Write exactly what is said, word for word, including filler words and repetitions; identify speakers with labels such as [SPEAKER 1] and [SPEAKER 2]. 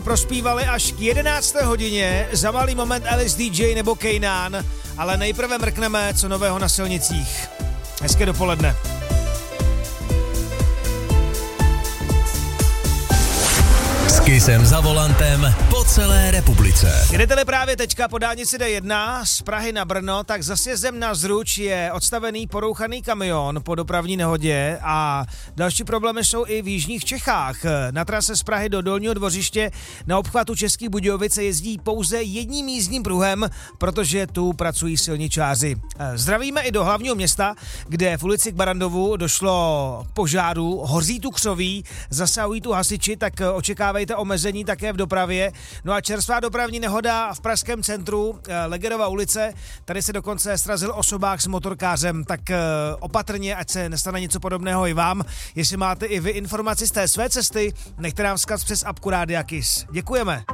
[SPEAKER 1] prospívali až k jedenácté hodině, za malý moment Alice D J nebo Kejnán, ale nejprve mrkneme, co nového na silnicích. Hezké dopoledne.
[SPEAKER 2] S Kissem za volantem po celé republice.
[SPEAKER 1] Jedete-li právě teďka po dálnici D jedna z Prahy na Brno, tak za sjezdem na Zruč je odstavený porouchaný kamion po dopravní nehodě a další problémy jsou i v jižních Čechách. Na trase z Prahy do Dolního Dvořiště na obchvatu Českých Budějovic jezdí pouze jedním jízdním pruhem, protože tu pracují silničáři. Zdravíme i do hlavního města, kde v ulici k Barandovu došlo k požáru, hoří tu křoví, zasahují tu hasiči, tak očekávejte omezení také v dopravě. No a čerstvá dopravní nehoda v pražském centru, Legerova ulice, tady se dokonce srazil osobák s motorkářem, tak opatrně, ať se nestane něco podobného i vám. Jestli máte i vy informaci z té své cesty, nechte nám vzkaz přes apku Rádia Kiss. Děkujeme.